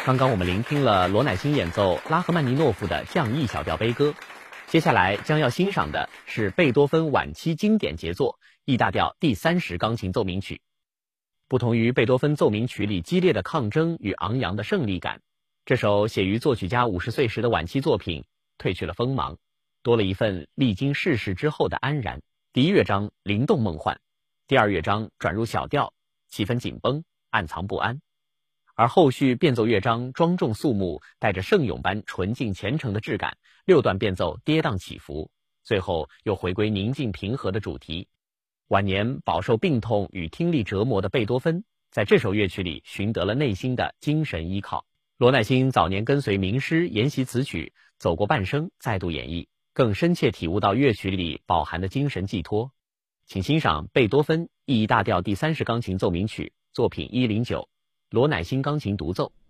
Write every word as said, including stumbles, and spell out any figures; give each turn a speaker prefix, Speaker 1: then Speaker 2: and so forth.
Speaker 1: 刚刚我们聆听了罗乃馨演奏拉赫曼尼诺夫的降 E 小调悲歌，接下来将要欣赏的是贝多芬晚期经典杰作 E 大调第三十钢琴奏鸣曲。不同于贝多芬奏鸣曲里激烈的抗争与昂扬的胜利感，这首写于作曲家五十岁时的晚期作品褪去了锋芒，多了一份历经世事之后的安然。第一乐章灵动梦幻，第二乐章转入小调，气氛紧绷，暗藏不安。而后续变奏乐章庄重肃穆，带着圣咏般纯净虔诚的质感，六段变奏跌宕起伏，最后又回归宁静平和的主题。晚年饱受病痛与听力折磨的贝多芬，在这首乐曲里寻得了内心的精神依靠。罗乃馨早年跟随名师研习此曲，走过半生再度演绎，更深切体悟到乐曲里饱含的精神寄托。请欣赏贝多芬 E 大调第三十钢琴奏鸣曲作品一零九，罗乃馨钢琴独奏。